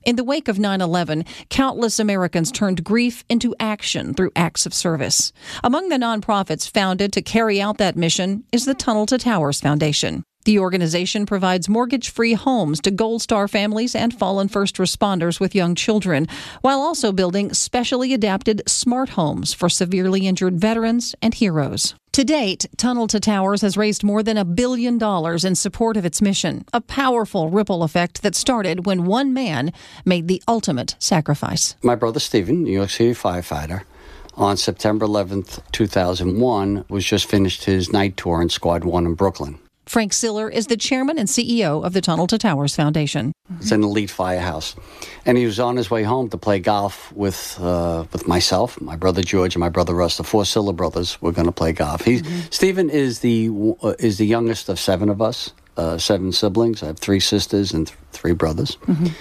In the wake of 9/11, countless Americans turned grief into action through acts of service. Among the nonprofits founded to carry out that mission is the Tunnel to Towers Foundation. The organization provides mortgage-free homes to Gold Star families and fallen first responders with young children, while also building specially adapted smart homes for severely injured veterans and heroes. To date, Tunnel to Towers has raised more than $1 billion in support of its mission, a powerful ripple effect that started when one man made the ultimate sacrifice. My brother Stephen, New York City firefighter, on September 11th, 2001, was just finished his night tour in Squad 1 in Brooklyn. Frank Siller is the chairman and CEO of the Tunnel to Towers Foundation. It's an elite firehouse. And he was on his way home to play golf with myself, my brother George, and my brother Russ. The four Siller brothers were going to play golf. Stephen is the youngest of seven of us, seven siblings. I have three sisters and three brothers.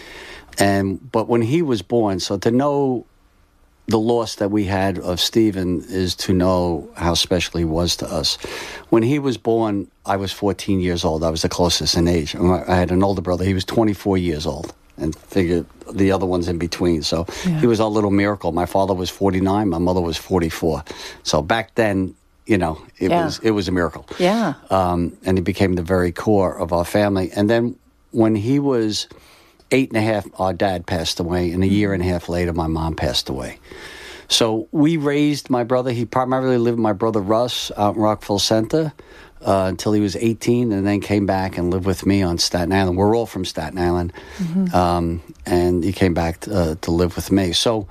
But when he was born, so to know the loss that we had of Stephen is to know how special he was to us. When he was born, I was 14 years old. I was the closest in age. I had an older brother. He was 24 years old, and figured the other one's in between. So he was our little miracle. My father was 49. My mother was 44. So back then, it was a miracle. Yeah. And he became the very core of our family. And then when he was 8.5, our dad passed away, and a year and a half later, my mom passed away. So we raised my brother. He primarily lived with my brother Russ out in Rockville Center until he was 18, and then came back and lived with me on Staten Island. We're all from Staten Island, and he came back to live with me. So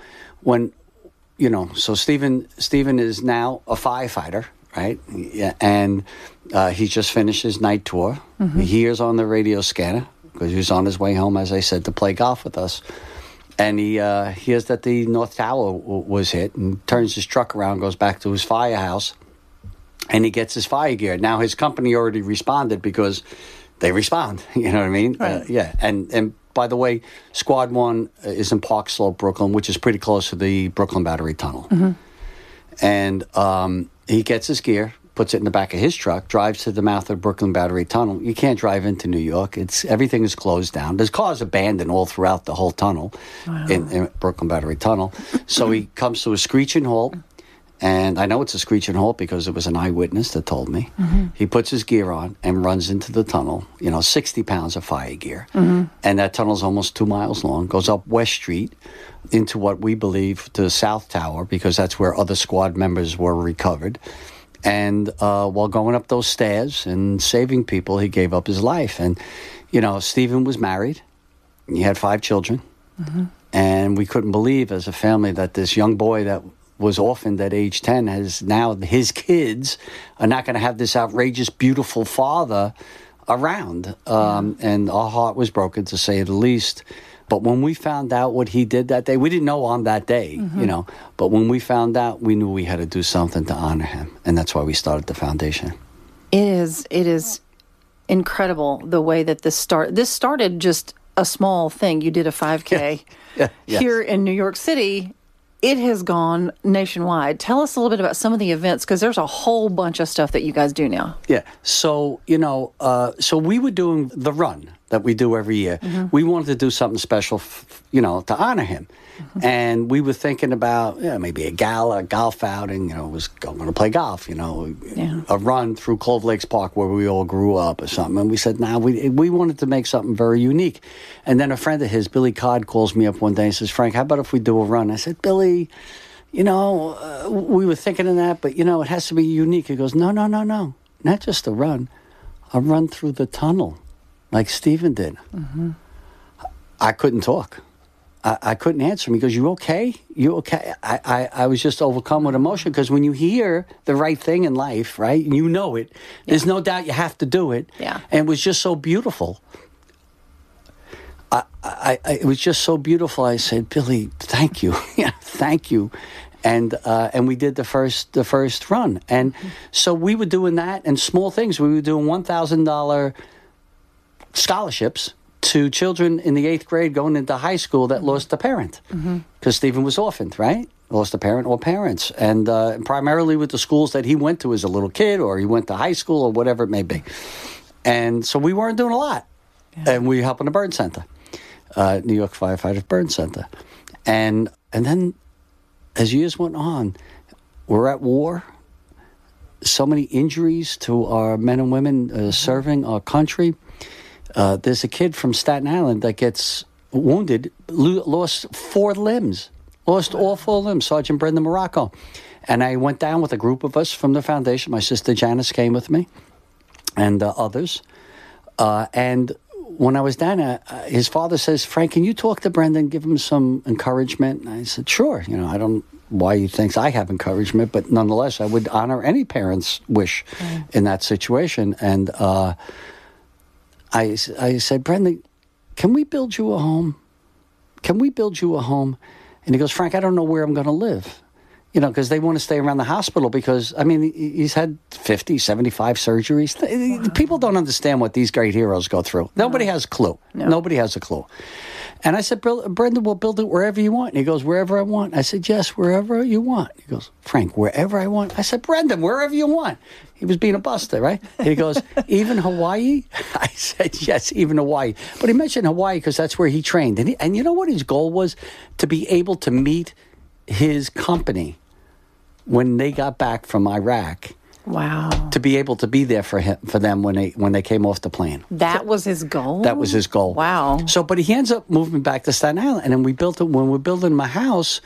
so Stephen is now a firefighter, right? Yeah, and he just finished his night tour. He hears on the radio scanner, because he was on his way home, as I said, to play golf with us. And he hears that the North Tower was hit, and turns his truck around, goes back to his firehouse, and he gets his fire gear. Now, his company already responded, because they respond, you know what I mean? Right. And by the way, Squad 1 is in Park Slope, Brooklyn, which is pretty close to the Brooklyn Battery Tunnel. And he gets his gear, puts it in the back of his truck, drives to the mouth of Brooklyn Battery Tunnel. You can't drive into New York. Everything is closed down. There's cars abandoned all throughout the whole tunnel, in Brooklyn Battery Tunnel. So he comes to a screeching halt, and I know it's a screeching halt because it was an eyewitness that told me. He puts his gear on and runs into the tunnel, 60 pounds of fire gear. And that tunnel's almost 2 miles long, goes up West Street into what we believe the South Tower, because that's where other squad members were recovered. And while going up those stairs and saving people, he gave up his life. And, Stephen was married. He had 5 children. And we couldn't believe as a family that this young boy that was orphaned at age 10 has now, his kids are not going to have this outrageous, beautiful father around. And our heart was broken, to say the least. But when we found out what he did that day, we didn't know on that day, but when we found out, we knew we had to do something to honor him. And that's why we started the foundation. It is incredible the way that this started just a small thing. You did a 5K here in New York City. It has gone nationwide. Tell us a little bit about some of the events, because there's a whole bunch of stuff that you guys do now. Yeah. So, so we were doing the run that we do every year. We wanted to do something special, to honor him. And we were thinking about maybe a golf outing, was going to play golf, a run through Clove Lakes Park where we all grew up or something. And we said, we wanted to make something very unique. And then a friend of his, Billy Codd, calls me up one day and says, Frank, how about if we do a run? I said, Billy, we were thinking of that, but, it has to be unique. He goes, no, not just a run through the tunnel like Stephen did. I couldn't talk. I couldn't answer him. He goes, you okay? You okay? I was just overcome with emotion, because when you hear the right thing in life, right, and you know it, there's no doubt you have to do it. Yeah. And it was just so beautiful. It was just so beautiful. I said, Billy, thank you. Thank you. And we did the first run. And so we were doing that and small things. We were doing $1,000 scholarships to children in the 8th grade going into high school that lost a parent, because Stephen was orphaned, right? Lost a parent or parents. And primarily with the schools that he went to as a little kid, or he went to high school, or whatever it may be. And so we weren't doing a lot. And we were helping the burn center. New York Firefighters Burn Center. And then as years went on, we're at war. So many injuries to our men and women serving our country. There's a kid from Staten Island that gets wounded, lost 4 limbs, lost all 4 limbs, Sergeant Brendan Morocco. And I went down with a group of us from the foundation. My sister Janice came with me and others. And when I was down there, his father says, Frank, can you talk to Brendan, give him some encouragement? And I said, sure. I don't why he thinks I have encouragement, but nonetheless, I would honor any parent's wish in that situation. And I said, Brendan, can we build you a home? Can we build you a home? And he goes, Frank, I don't know where I'm going to live. Because they want to stay around the hospital because, he's had 50, 75 surgeries. Wow. People don't understand what these great heroes go through. No. Nobody has a clue. No. Nobody has a clue. And I said, Brendan, we'll build it wherever you want. And he goes, wherever I want. I said, yes, wherever you want. He goes, Frank, wherever I want. I said, Brendan, wherever you want. He was being a buster, right? And he goes, even Hawaii? I said, yes, even Hawaii. But he mentioned Hawaii because that's where he trained. And you know what his goal was? To be able to meet his company when they got back from Iraq. Wow. To be able to be there for them when they came off the plane. That was his goal? That was his goal. Wow. But he ends up moving back to Staten Island. And then when we're building my house,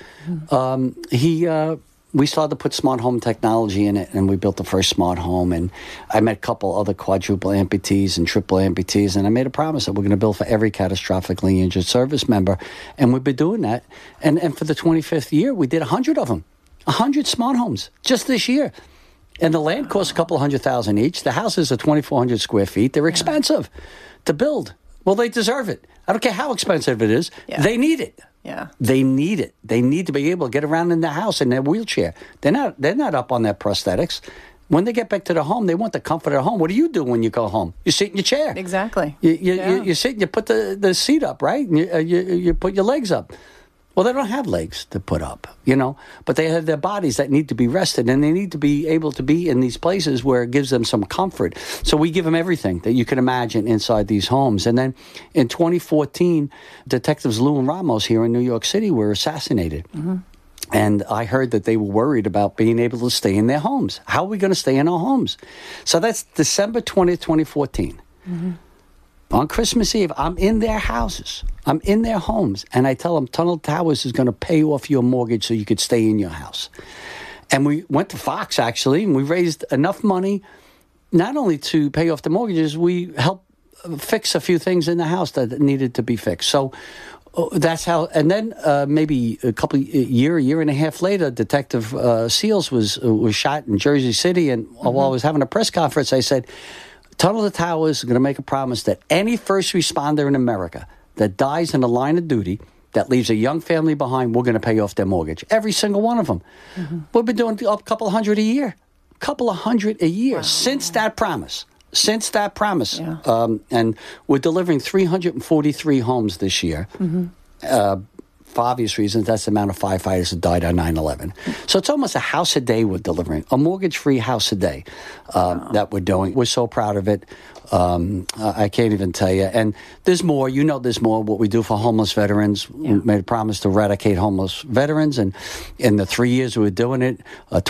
we started to put smart home technology in it, and we built the first smart home. And I met a couple other quadruple amputees and triple amputees, and I made a promise that we're going to build for every catastrophically injured service member. And we've been doing that. And for the 25th year, we did 100 of them. 100 smart homes just this year. And the land costs a couple $100,000 each. The houses are 2,400 square feet. They're expensive to build. Well, they deserve it. I don't care how expensive it is. Yeah. They need it. Yeah. They need it. They need to be able to get around in their house in their wheelchair. They're not up on their prosthetics. When they get back to their home, they want the comfort of home. What do you do when you go home? You sit in your chair. Exactly. You sit and you put the seat up, right? You put your legs up. Well, they don't have legs to put up, but they have their bodies that need to be rested, and they need to be able to be in these places where it gives them some comfort. So we give them everything that you can imagine inside these homes. And then in 2014, Detectives Lou and Ramos here in New York City were assassinated. Mm-hmm. And I heard that they were worried about being able to stay in their homes. How are we going to stay in our homes? So that's December 20th, 2014. Mm-hmm. On Christmas Eve, I'm in their houses. I'm in their homes. And I tell them, Tunnel Towers is going to pay off your mortgage so you could stay in your house. And we went to Fox, actually, and we raised enough money not only to pay off the mortgages, we helped fix a few things in the house that needed to be fixed. So that's how. And then maybe year and a half later, Detective Seals was shot in Jersey City. And while I was having a press conference, I said, Tunnel to Towers is going to make a promise that any first responder in America that dies in the line of duty, that leaves a young family behind, we're going to pay off their mortgage. Every single one of them. Mm-hmm. We've been doing a couple of hundred a year. Wow. Since that promise. Yeah. And we're delivering 343 homes this year. Mm-hmm. For obvious reasons, that's the amount of firefighters that died on 9/11. So it's almost a house a day we're delivering, a mortgage-free house a day that we're doing. We're so proud of it. I can't even tell you. And there's more. There's more. What we do for homeless veterans. Yeah. We made a promise to eradicate homeless veterans. And in the 3 years we were doing it,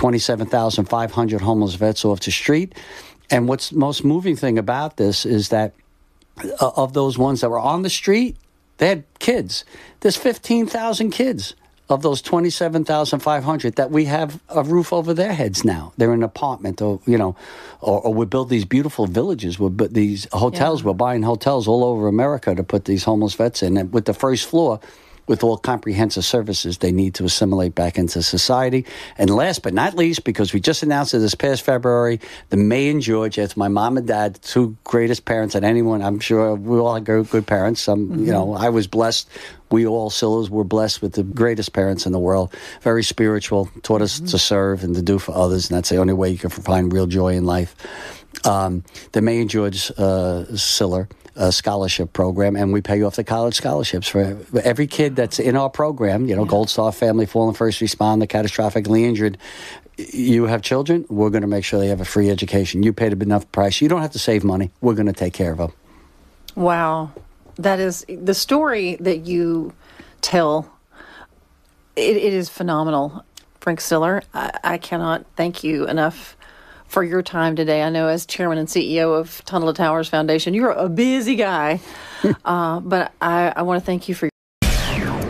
27,500 homeless vets off the street. And what's most moving thing about this is that of those ones that were on the street, they had kids. There's 15,000 kids of those 27,500 that we have a roof over their heads now. They're in an apartment, or we build these beautiful villages. These hotels. Yeah. We're buying hotels all over America to put these homeless vets in. And with the first floor, with all comprehensive services they need to assimilate back into society. And last but not least, because we just announced it this past February, the May and George, that's my mom and dad, the two greatest parents that anyone, I'm sure we all had good parents. I was blessed. We all Sillas were blessed with the greatest parents in the world. Very spiritual, taught us to serve and to do for others, and that's the only way you can find real joy in life. The May and George Siller scholarship program, and we pay off the college scholarships for every kid that's in our program. Gold Star family, fallen first responder, catastrophically injured. You have children, we're going to make sure they have a free education. You paid enough price. You don't have to save money. We're going to take care of them. Wow. That is the story that you tell. It is phenomenal, Frank Stiller. I cannot thank you enough for your time today. I know as chairman and CEO of Tunnel to Towers Foundation, you're a busy guy, but I want to thank you for